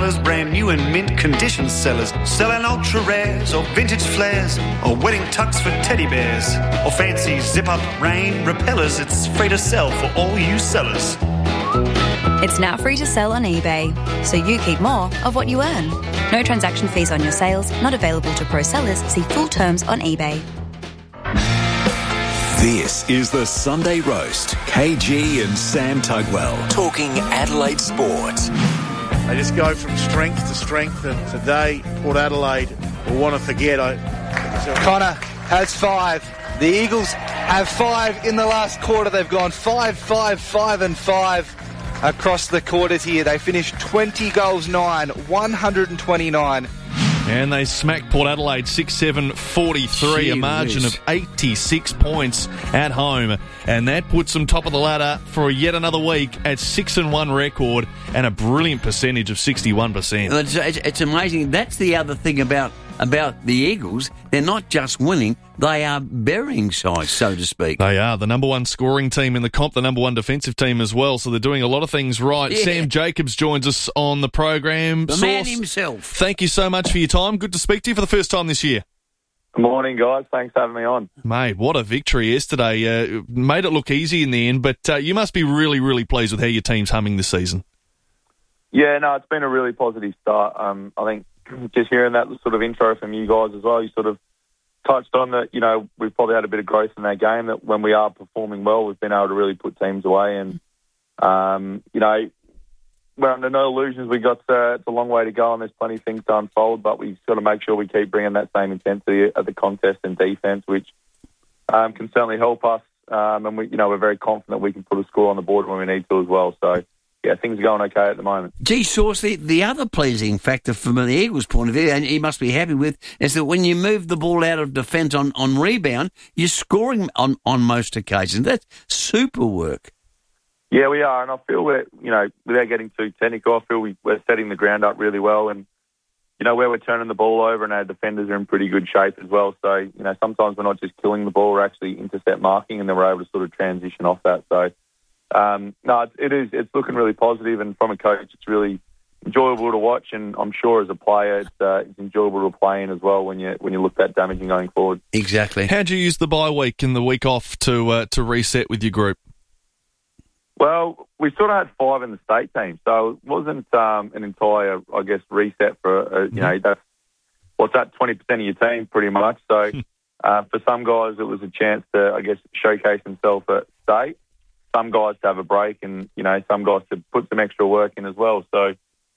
bestsellers, brand new and mint condition sellers, selling ultra rares or vintage flares, or wedding tux for teddy bears, or fancy zip-up rain repellers. It's free to sell for all you sellers. It's now free to sell on eBay, so you keep more of what you earn. No transaction fees on your sales, not available to pro sellers. See full terms on eBay. This is the Sunday Roast. KG and Sam Tugwell talking Adelaide sport. They just go from strength to strength, and today Port Adelaide will want to forget. Connor has 5. The Eagles have 5 in the last quarter. They've gone 5-5-5-5 across the quarters here. They finished 20 goals 9, 129. And they smacked Port Adelaide 6-7-43, a margin of 86 points at home. And that puts them top of the ladder for yet another week at 6-1 record and a brilliant percentage of 61%. It's amazing. That's the other thing about the Eagles. They're not just winning, they are burying size, so to speak. They are the number one scoring team in the comp, the number one defensive team as well, so they're doing a lot of things right. Yeah. Sam Jacobs joins us on the program. The man himself. Thank you so much for your time. Good to speak to you for the first time this year. Good morning, guys. Thanks for having me on. Mate, what a victory yesterday. Made it look easy in the end, but you must be really, really pleased with how your team's humming this season. Yeah, no, it's been a really positive start. I think just hearing that sort of intro from you guys as well, you sort of touched on that, we've probably had a bit of growth in that game, that when we are performing well, we've been able to really put teams away. And, we're under no illusions. It's a long way to go and there's plenty of things to unfold, but we've got to make sure we keep bringing that same intensity at the contest and defence, which can certainly help us. And we're very confident we can put a score on the board when we need to as well. So, yeah, things are going okay at the moment. Gee, Sauce, the other pleasing factor from the Eagles' point of view, and he must be happy with, is that when you move the ball out of defence on rebound, you're scoring on most occasions. That's super work. Yeah, we are, and I feel without getting too technical, I feel we're setting the ground up really well, and where we're turning the ball over, and our defenders are in pretty good shape as well. So sometimes we're not just killing the ball, we're actually intercept marking, and then we're able to sort of transition off that. So it's looking really positive, and from a coach, it's really enjoyable to watch, and I'm sure as a player, it's enjoyable to play in as well when you look that damaging going forward. Exactly. How'd you use the bye week and the week off to reset with your group? Well, we sort of had 5 in the state team, so it wasn't an entire, I guess, reset for, that's, what's that, 20% of your team pretty much. So for some guys, it was a chance to, I guess, showcase themselves at state. Some guys to have a break and, some guys to put some extra work in as well. So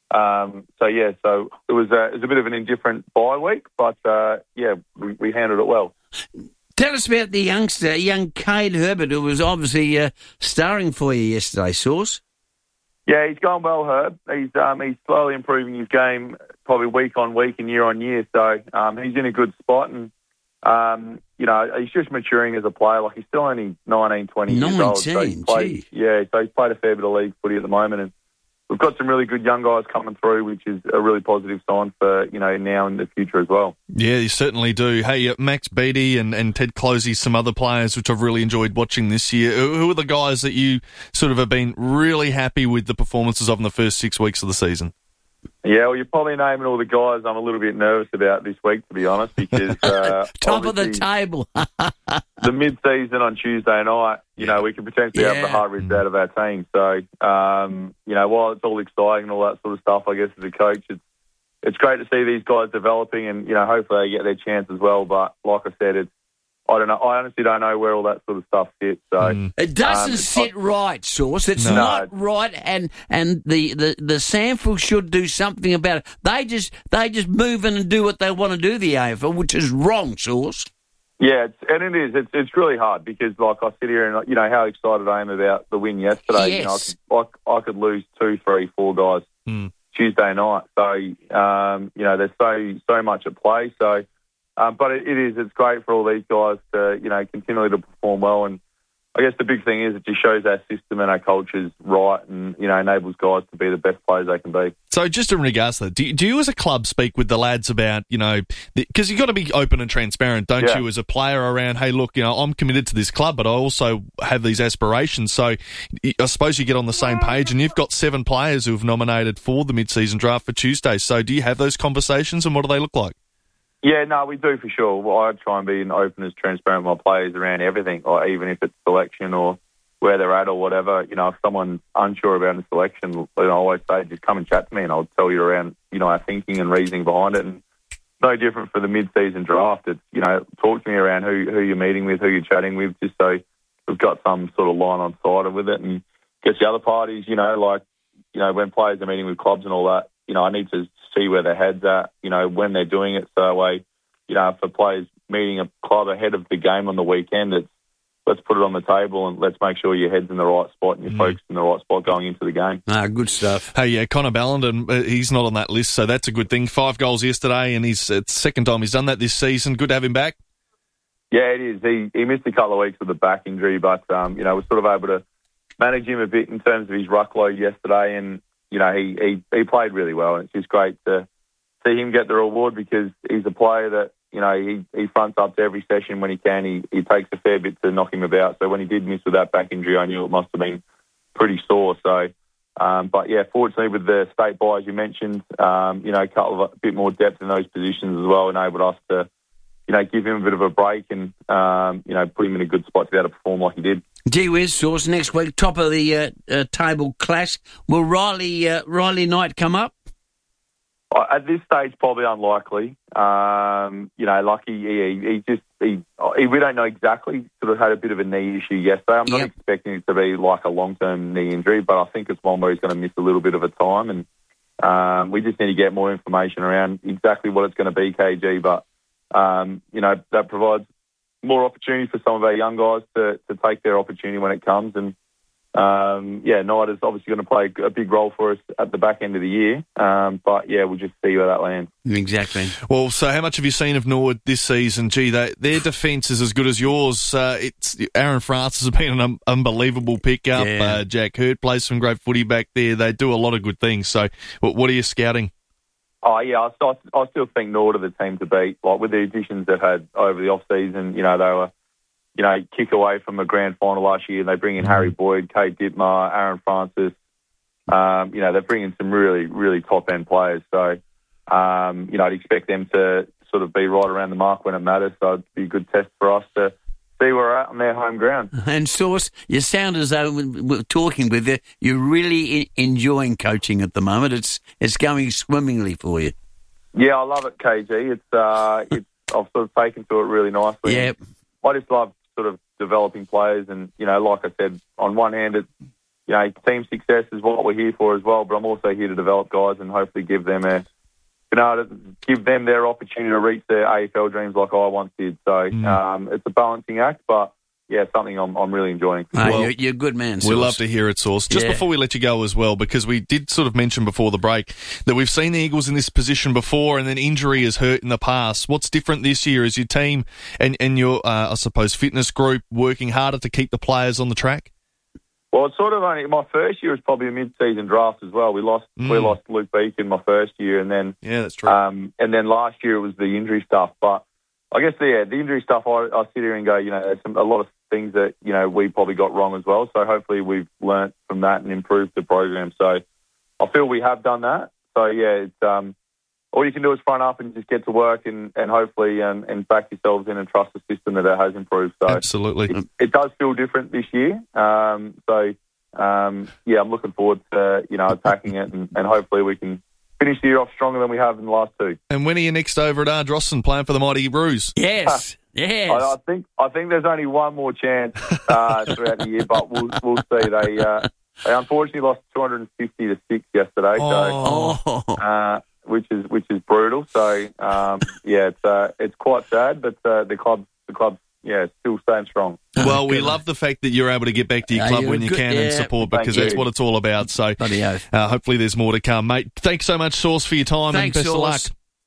it was a bit of an indifferent bye week, but, we handled it well. Tell us about the youngster, young Cade Herbert, who was obviously starring for you yesterday, Sauce. Yeah, he's going well, Herb. He's slowly improving his game, probably week on week and year on year. So he's in a good spot, and he's just maturing as a player. Like, he's still only 19, 20 years old. So he's played a fair bit of league footy at the moment, and we've got some really good young guys coming through, which is a really positive sign for, now and the future as well. Yeah, you certainly do. Hey, Max Beattie and Ted Closey, some other players which I've really enjoyed watching this year. Who are the guys that you sort of have been really happy with the performances of in the first 6 weeks of the season? Yeah, well, you're probably naming all the guys I'm a little bit nervous about this week, to be honest, because... Top of the table. The mid-season on Tuesday night, we can potentially have the heart ripped out of our team. So, while it's all exciting and all that sort of stuff, I guess as a coach, it's great to see these guys developing and, hopefully they get their chance as well. But like I said, I don't know. I honestly don't know where all that sort of stuff fits. So it doesn't sit right, Sauce. It's not right, and the SANFL should do something about it. They just move in and do what they want to do, the AFL, which is wrong, Sauce. Yeah, it's really hard because, like, I sit here and how excited I am about the win yesterday. Yes. I could lose 2, 3, 4 guys Tuesday night. So there's so much at play. So. But it's great for all these guys to, continually to perform well. And I guess the big thing is it just shows our system and our culture's right and, enables guys to be the best players they can be. So just in regards to that, do you as a club speak with the lads about, because you've got to be open and transparent, don't you, as a player around, hey, look, I'm committed to this club, but I also have these aspirations. So I suppose you get on the same page, and you've got 7 players who have nominated for the mid-season draft for Tuesday. So do you have those conversations, and what do they look like? Yeah, no, we do for sure. Well, I try and be open as transparent with my players around everything, or even if it's selection or where they're at or whatever. If someone's unsure about a selection, I always say, just come and chat to me and I'll tell you around, our thinking and reasoning behind it. And no different for the mid-season draft. It's, talk to me around who you're meeting with, who you're chatting with, just so we've got some sort of line on side with it. And gets the other parties, when players are meeting with clubs and all that, I need to see where their head's at, when they're doing it. So that way, for players meeting a club ahead of the game on the weekend, it's let's put it on the table and let's make sure your head's in the right spot and you're focused in the right spot going into the game. Good stuff. Hey, yeah, Connor Ballenden, he's not on that list, so that's a good thing. 5 goals yesterday, and it's the second time he's done that this season. Good to have him back. Yeah, it is. He missed a couple of weeks with a back injury, but, we're sort of able to manage him a bit in terms of his ruck load yesterday, and he played really well, and it's just great to see him get the reward because he's a player that, he fronts up to every session when he can. He takes a fair bit to knock him about. So when he did miss with that back injury, I knew it must have been pretty sore. So, but yeah, fortunately with the state bye, as you mentioned, a bit more depth in those positions as well enabled us to, give him a bit of a break and, put him in a good spot to be able to perform like he did. Gee whiz, Sauce, next week, top of the table clash. Will Riley Knight come up? At this stage, probably unlikely. We don't know exactly. Sort of had a bit of a knee issue yesterday. I'm not expecting it to be like a long-term knee injury, but I think it's one where he's going to miss a little bit of a time, and we just need to get more information around exactly what it's going to be, KG. But that provides more opportunity for some of our young guys to take their opportunity when it comes. And Knight is obviously going to play a big role for us at the back end of the year. But we'll just see where that lands. Exactly. Well, so how much have you seen of Norwood this season? Gee, their defence is as good as yours. Aaron Francis has been an unbelievable pickup. Yeah. Jack Hurt plays some great footy back there. They do a lot of good things. So what are you scouting? Oh, yeah, I still think Norwood are the team to beat. Like with the additions they've had over the off-season, they were, kick away from a grand final last year. They bring in Harry Boyd, Kate Dittmar, Aaron Francis. They're bringing some really, really top-end players. So, I'd expect them to sort of be right around the mark when it matters. So it'd be a good test for us to see where we're at on their home ground. And Sauce, you sound as though we're talking with you, you're really enjoying coaching at the moment. It's going swimmingly for you. Yeah, I love it, KG. I've sort of taken to it really nicely. Yeah. I just love sort of developing players, and like I said, on one hand, it's team success is what we're here for as well. But I'm also here to develop guys and hopefully give them their opportunity to reach their AFL dreams like I once did. So it's a balancing act, but something I'm really enjoying. You're a good man, Sauce. We love to hear it, Sauce. Just before we let you go as well, because we did sort of mention before the break that we've seen the Eagles in this position before and then injury has hurt in the past. What's different this year? Is your team and your, I suppose, fitness group working harder to keep the players on the track? Well, it's sort of only my first year was probably a mid-season draft as well. We lost Luke Beacon my first year, and then that's true. And then last year it was the injury stuff. But I guess the injury stuff, I sit here and go, there's a lot of things that we probably got wrong as well. So hopefully we've learnt from that and improved the program. So I feel we have done that. So it's all you can do is front up and just get to work and hopefully and back yourselves in and trust the system that it has improved. So absolutely, it does feel different this year. I'm looking forward to attacking it and hopefully we can finish the year off stronger than we have in the last two. And when are you next over at Ardrossan playing for the Mighty Roos? Yes. Yes. I think there's only one more chance throughout the year, but we'll see. They unfortunately lost 250-6 yesterday, so which is brutal. So it's quite sad, but the club still staying strong. Well, we love the fact that you're able to get back to your club when you can and support, because that's what it's all about. So hopefully there's more to come, mate. Thanks so much, Sauce, for your time. Thanks, and best Sauce. of luck.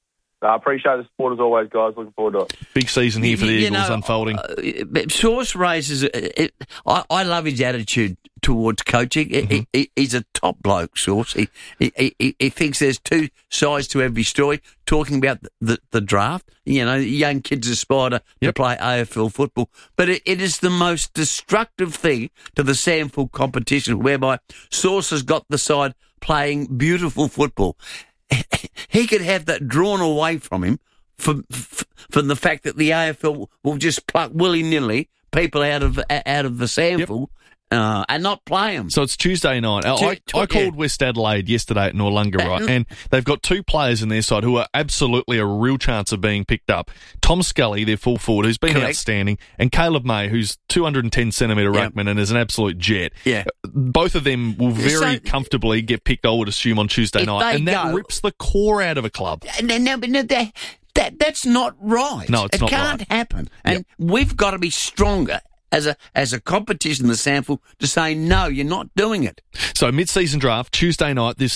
I appreciate the support as always, guys. Looking forward to it. Big season here for the Eagles unfolding. Sauce raises. I love his attitude towards coaching. He's a top bloke, Sauce. He thinks there's two sides to every story. Talking about the draft, young kids aspire to play AFL football, but it is the most destructive thing to the SANFL competition, whereby Sauce has got the side playing beautiful football. He could have that drawn away from him from the fact that the AFL will just pluck willy-nilly people out of the SANFL and not play them. So it's Tuesday night. I called West Adelaide yesterday at Noarlunga, right? And they've got two players in their side who are absolutely a real chance of being picked up. Tom Scully, their full forward, who's been outstanding, and Caleb May, who's 210-centimetre ruckman and is an absolute jet. Yeah. Both of them will very comfortably get picked, I would assume, on Tuesday night. And that rips the core out of a club. That's not right. No, it's not right. It can't happen. And we've got to be stronger as a competition, the SANFL, to say, no, you're not doing it. So mid-season draft, Tuesday night, there's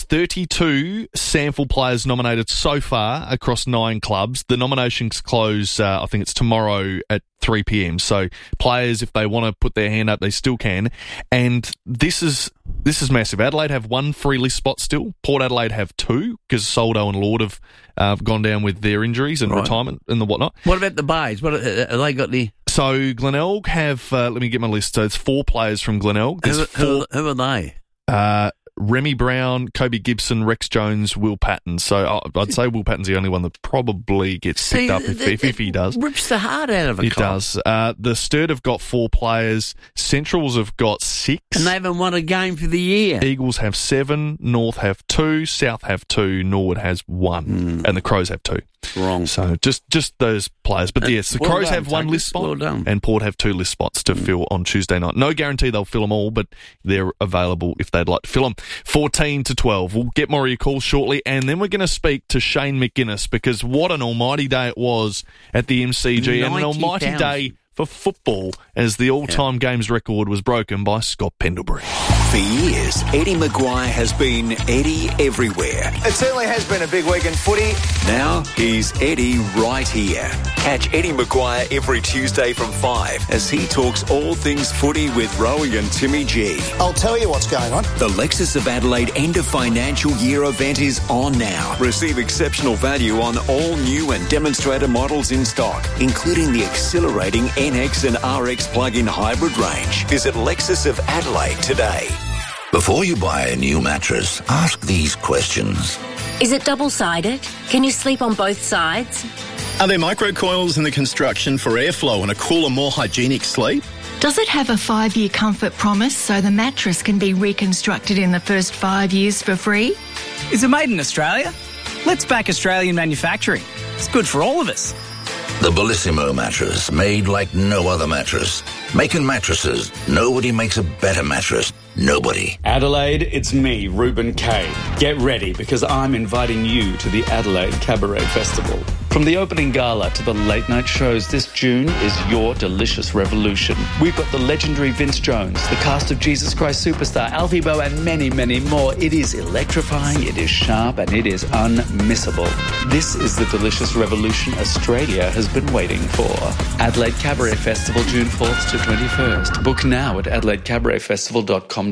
32 SANFL players nominated so far across 9 clubs. The nominations close, I think it's tomorrow at 3 p.m. So players, if they want to put their hand up, they still can. And this is massive. Adelaide have 1 free list spot still. Port Adelaide have 2 because Soldo and Lord have gone down with their injuries and retirement and the whatnot. What about the Bays? What have they got the... So Glenelg have, let me get my list. So it's 4 players from Glenelg. Who are they? Remy Brown, Kobe Gibson, Rex Jones, Will Patton. So I'd say Will Patton's the only one that probably gets picked up if he does. Rips the heart out of a It does. The Sturt have got 4 players. Centrals have got 6. And they haven't won a game for the year. Eagles have 7. North have 2. South have 2. Norwood has 1. And the Crows have 2. Wrong. So just those players. But yes, the Crows have 1 list spot and Port have 2 list spots to fill on Tuesday night. No guarantee they'll fill them all, but they're available if they'd like to fill them. 14 to 12. We'll get more of your calls shortly, and then we're going to speak to Shane McGuinness, because what an almighty day it was at the MCG, and an almighty day for football as the all-time games record was broken by Scott Pendlebury. For years, Eddie Maguire has been Eddie everywhere. It certainly has been a big week in footy. Now he's Eddie right here. Catch Eddie Maguire every Tuesday from 5 as he talks all things footy with Rowie and Timmy G. I'll tell you what's going on. The Lexus of Adelaide end of financial year event is on now. Receive exceptional value on all new and demonstrator models in stock, including the exhilarating NX and RX plug-in hybrid range. Visit Lexus of Adelaide today. Before you buy a new mattress, ask these questions. Is it double-sided? Can you sleep on both sides? Are there microcoils in the construction for airflow and a cooler, more hygienic sleep? Does it have a 5-year comfort promise so the mattress can be reconstructed in the first 5 years for free? Is it made in Australia? Let's back Australian manufacturing. It's good for all of us. The Bellissimo mattress, made like no other mattress. Making mattresses, nobody makes a better mattress. Nobody. Adelaide, it's me, Ruben Kay. Get ready, because I'm inviting you to the Adelaide Cabaret Festival. From the opening gala to the late night shows, this June is your delicious revolution. We've got the legendary Vince Jones, the cast of Jesus Christ Superstar, Alfie Boe, and many, many more. It is electrifying, it is sharp, and it is unmissable. This is the delicious revolution Australia has been waiting for. Adelaide Cabaret Festival, June 4th to 21st. Book now at adelaidecabaretfestival.com.au.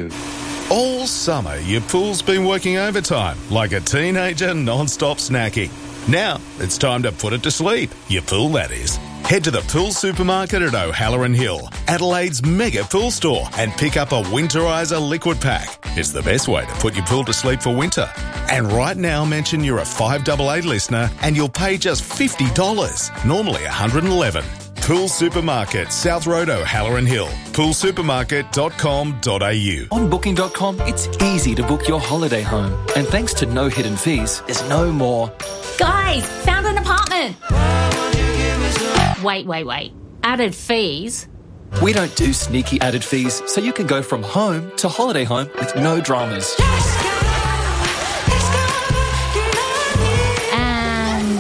All summer, your pool's been working overtime like a teenager non-stop snacking. Now, it's time to put it to sleep. Your pool, that is. Head to the Pool Supermarket at O'Halloran Hill, Adelaide's mega pool store, and pick up a Winterizer liquid pack. It's the best way to put your pool to sleep for winter. And right now, mention you're a 588 listener and you'll pay just $50, normally $111. Pool Supermarket, South Road, O'Halloran Hill. Poolsupermarket.com.au. On Booking.com, it's easy to book your holiday home. And thanks to no hidden fees, there's no more. Guys, found an apartment. Wait. Added fees? We don't do sneaky added fees, so you can go from home to holiday home with no dramas. And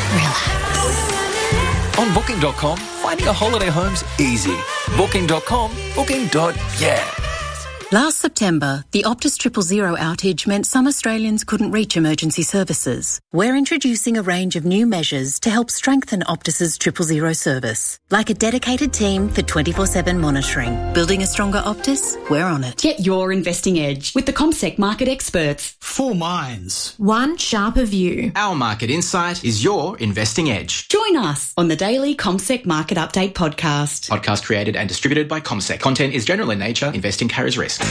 relax. On Booking.com, finding a holiday home's easy. Booking.com, booking.yeah. Last September, the Optus 000 outage meant some Australians couldn't reach emergency services. We're introducing a range of new measures to help strengthen Optus's 000 service, like a dedicated team for 24/7 monitoring. Building a stronger Optus? We're on it. Get your investing edge with the CommSec market experts. 4 minds. One sharper view. Our market insight is your investing edge. Join us on the daily CommSec Market Update podcast. Podcast created and distributed by CommSec. Content is general in nature. Investing carries risk.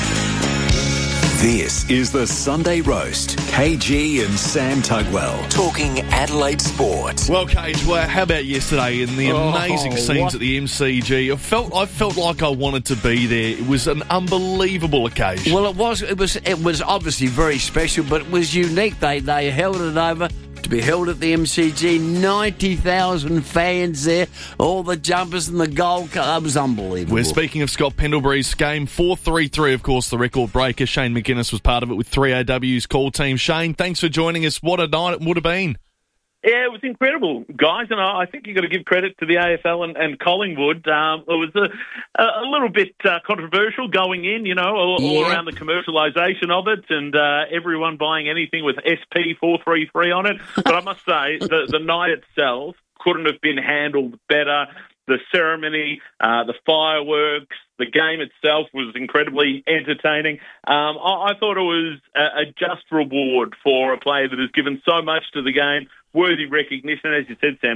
This is the Sunday Roast. KG and Sam Tugwell talking Adelaide sport. Well, Cage, how about yesterday in the amazing scenes at the MCG? I felt like I wanted to be there. It was an unbelievable occasion. Well, it was obviously very special, but it was unique. They held it over to be held at the MCG. 90,000 fans there, all the jumpers and the goal. That was unbelievable. We're speaking of Scott Pendlebury's game 4-3-3, of course, the record breaker. Shane McGuinness was part of it with 3AW's call team. Shane, thanks for joining us. What a night it would have been. Yeah, it was incredible, guys, and I think you've got to give credit to the AFL and Collingwood. It was a little bit controversial going in, all around the commercialisation of it and everyone buying anything with SP433 on it. But I must say, the night itself couldn't have been handled better. The ceremony, the fireworks, the game itself was incredibly entertaining. I thought it was a just reward for a player that has given so much to the game. Worthy recognition, as you said, Sam.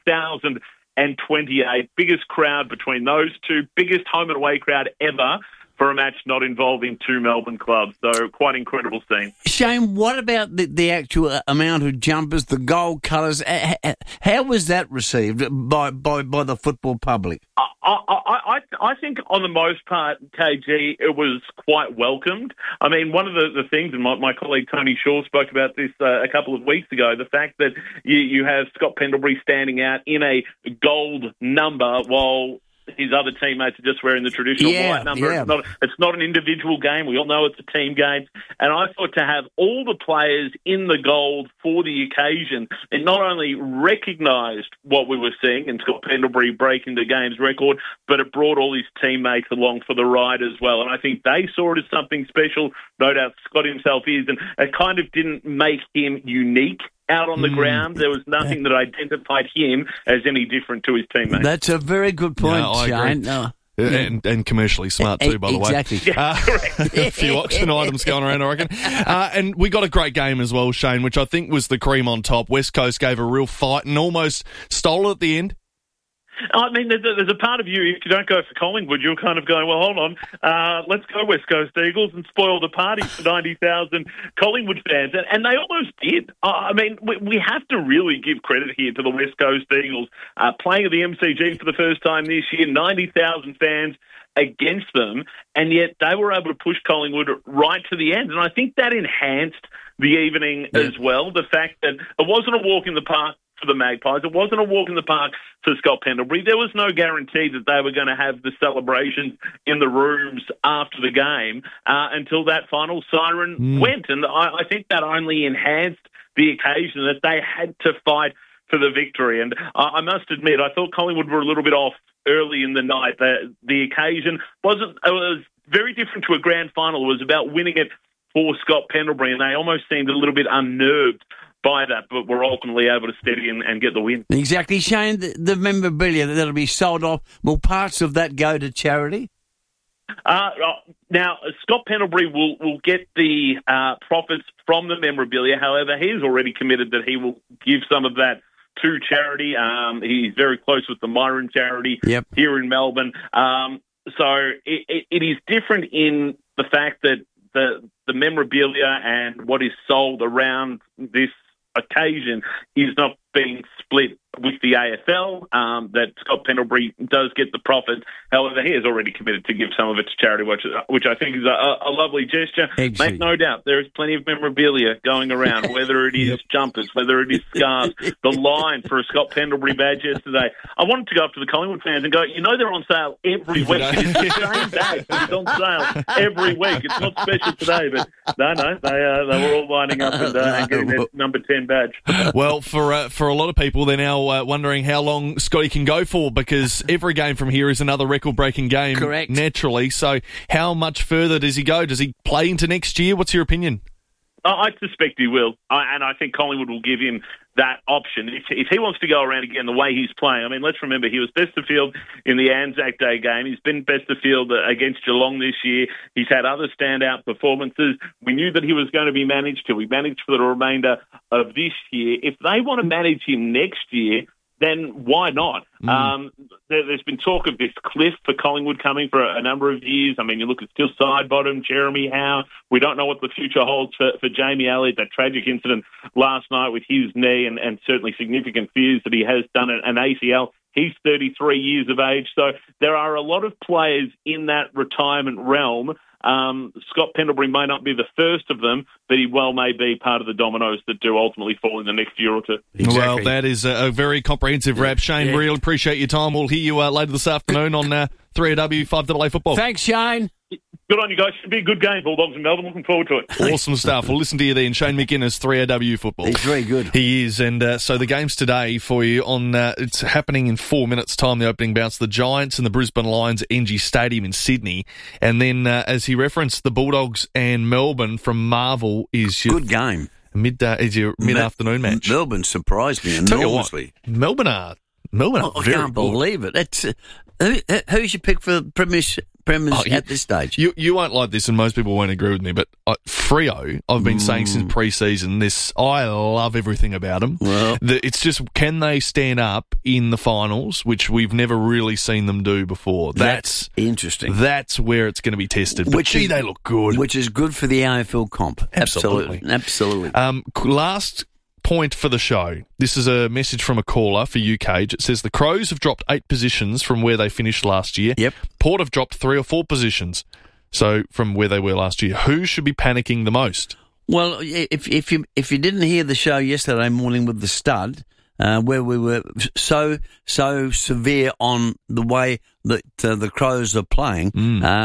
90,028, biggest crowd between those two, biggest home and away crowd ever for a match not involving two Melbourne clubs. So quite incredible scene. Shane, what about the actual amount of jumpers, the goal colours? How was that received by the football public? I think on the most part, KG, it was quite welcomed. I mean, one of the things, and my colleague Tony Shaw spoke about this a couple of weeks ago, the fact that you have Scott Pendlebury standing out in a gold number while his other teammates are just wearing the traditional white number. Yeah. It's not an individual game. We all know it's a team game. And I thought to have all the players in the gold for the occasion, it not only recognised what we were seeing in Scott Pendlebury breaking the game's record, but it brought all his teammates along for the ride as well. And I think they saw it as something special. No doubt Scott himself is. And it kind of didn't make him unique out on the ground. There was nothing that identified him as any different to his teammates. That's a very good point, Shane. No. And commercially smart too, by the way. Exactly. A few auction items going around, I reckon. And we got a great game as well, Shane, which I think was the cream on top. West Coast gave a real fight and almost stole it at the end. I mean, there's a part of you, if you don't go for Collingwood, you're kind of going, well, hold on, let's go West Coast Eagles and spoil the party for 90,000 Collingwood fans. And they almost did. I mean, we have to really give credit here to the West Coast Eagles. Playing at the MCG for the first time this year, 90,000 fans against them, and yet they were able to push Collingwood right to the end. And I think that enhanced the evening as well. The fact that it wasn't a walk in the park for the Magpies. It wasn't a walk in the park for Scott Pendlebury. There was no guarantee that they were going to have the celebrations in the rooms after the game until that final siren went. And I think that only enhanced the occasion, that they had to fight for the victory. And I must admit, I thought Collingwood were a little bit off early in the night. The occasion it was very different to a grand final. It was about winning it for Scott Pendlebury, and they almost seemed a little bit unnerved by that, but we're ultimately able to steady and get the win. Exactly. Shane, the memorabilia that'll be sold off, will parts of that go to charity? Now, Scott Pendlebury will get the profits from the memorabilia. However, he's already committed that he will give some of that to charity. He's very close with the Myron charity here in Melbourne. So it is different in the fact that the memorabilia and what is sold around this occasion is not being split with the AFL, that Scott Pendlebury does get the profit. However, he has already committed to give some of it to charity, which I think is a lovely gesture. Excellent. Make no doubt, there is plenty of memorabilia going around, whether it is jumpers, whether it is scarves. The line for a Scott Pendlebury badge yesterday. I wanted to go up to the Collingwood fans and go, they're on sale every week. It's the same badge, but it's on sale every week. It's not special today, but no, they were all lining up and getting their number 10 badge. Well, for for a lot of people, they're now wondering how long Scotty can go for, because every game from here is another record-breaking game. Correct. Naturally. So how much further does he go? Does he play into next year? What's your opinion? I suspect he will, and I think Collingwood will give him that option. If he wants to go around again the way he's playing, I mean, let's remember he was best of field in the Anzac Day game. He's been best of field against Geelong this year. He's had other standout performances. We knew that he was going to be managed till we managed for the remainder of this year. If they want to manage him next year, then why not? There's been talk of this cliff for Collingwood coming for a number of years. I mean, you look at still Sidebottom, Jeremy Howe. We don't know what the future holds for Jamie Elliott, that tragic incident last night with his knee and certainly significant fears that he has done an ACL. He's 33 years of age. So there are a lot of players in that retirement realm. Scott Pendlebury may not be the first of them, but he well may be part of the dominoes that do ultimately fall in the next year or two. Exactly. Well, that is a very comprehensive wrap. Shane, really appreciate your time. We'll hear you later this afternoon on 3AW 5AA Football. Thanks, Shane. Good on you guys. Should be a good game, Bulldogs in Melbourne. Looking forward to it. Awesome stuff. We'll listen to you then. Shane McInnes, 3AW Football. He's very good. He is. And so the game's today for you on, it's happening in 4 minutes' time, the opening bounce. The Giants and the Brisbane Lions at NG Stadium in Sydney. And then, as he referenced, the Bulldogs and Melbourne from Marvel is your... Good game. Is your mid-afternoon match. Melbourne surprised me enormously. Melbourne are I very can't good. believe it. That's, who's your pick for the Premiers at this stage? You won't like this, and most people won't agree with me, but Freo, I've been saying since pre-season, I love everything about them. Well, it's just, can they stand up in the finals, which we've never really seen them do before? That's interesting. That's where it's going to be tested. But they look good. Which is good for the AFL comp. Absolutely. Absolutely. Last point for the show. This is a message from a caller for UCage. It says the Crows have dropped 8 positions from where they finished last year. Yep. Port have dropped 3 or 4 positions. So from where they were last year, who should be panicking the most? Well, if you didn't hear the show yesterday morning with the stud, where we were so severe on the way that the Crows are playing,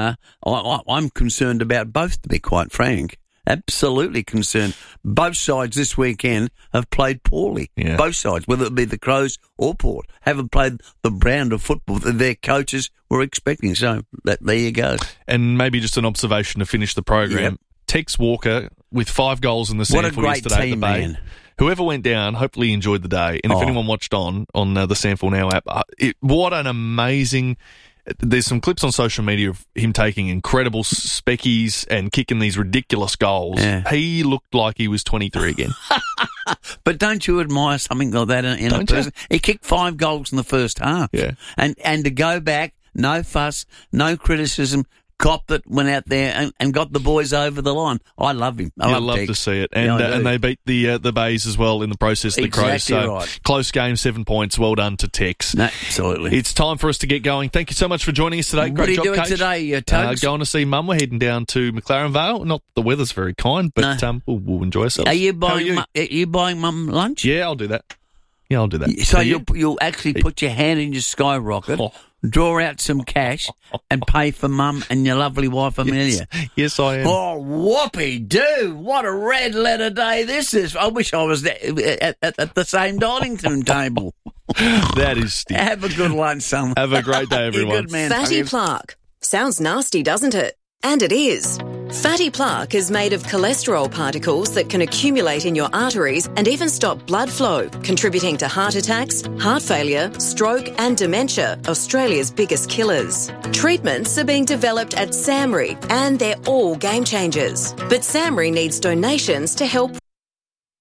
I'm concerned about both, to be quite frank. Absolutely concerned. Both sides this weekend have played poorly. Yeah. Both sides, whether it be the Crows or Port, haven't played the brand of football that their coaches were expecting. So there you go. And maybe just an observation to finish the program. Yep. Tex Walker with 5 goals in the What a SANFL great yesterday team, at the Bay. man. Whoever went down, hopefully enjoyed the day. And if anyone watched on the SANFL Now app, what an amazing... There's some clips on social media of him taking incredible speckies and kicking these ridiculous goals. Yeah. He looked like he was 23 again. But don't you admire something like that in a person? He kicked 5 goals in the first half. Yeah. And to go back, no fuss, no criticism, cop that went out there and got the boys over the line. I love him. I love to see it. And and they beat the Bays as well in the process, the Crows. Exactly So right. close game, 7 points. Well done to Tex. No, absolutely. It's time for us to get going. Thank you so much for joining us today. What Great are you job, doing Coach. today, Tugs? Going to see Mum. We're heading down to McLaren Vale. Not the weather's very kind, but we'll enjoy ourselves. Are you How buying Mum lunch? Yeah, I'll do that. Yeah, I'll do that. So you'll actually put your hand in your skyrocket, draw out some cash, and pay for Mum and your lovely wife Amelia. Yes, I am. Oh, whoopee-doo! What a red letter day this is. I wish I was there at the same dining room table. That is stiff. Have a good lunch, son. Have a great day, everyone. You're good, man. Fatty plaque. Sounds nasty, doesn't it? And it is. Fatty plaque is made of cholesterol particles that can accumulate in your arteries and even stop blood flow, contributing to heart attacks, heart failure, stroke and dementia, Australia's biggest killers. Treatments are being developed at SAMRI and they're all game changers. But SAMRI needs donations to help